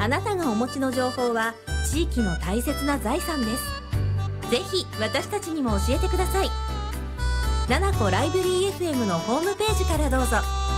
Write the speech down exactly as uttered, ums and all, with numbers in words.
あなたがお持ちの情報は地域の大切な財産です。ぜひ私たちにも教えてください。ななこライブリー エフエム のホームページからどうぞ。